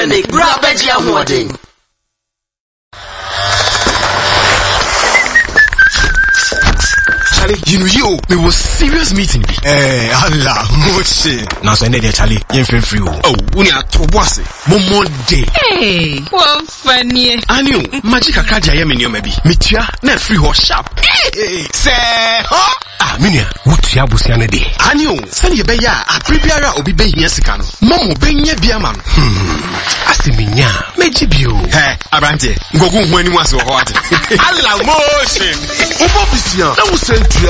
Ene bra beji ahoden. Charlie, you know you, we was serious meeting. Allah, moche. Now so there, Charlie, you feel free. Oh, we are to boss. Momo day. Hey, what funny. Anu, magic akaja ya minyo maybe. Mitia, na free ho sharp. Hey, say, huh? Ah, minya, what ya busi ane day. Anu, send ye beya, a prepare obi be here sikano. Momo be nye biaman. Asi minya, meji bio. Hey, Abrante, ngogu mwenu waso hoate. Allah, moche. Obo bisia, na usentria.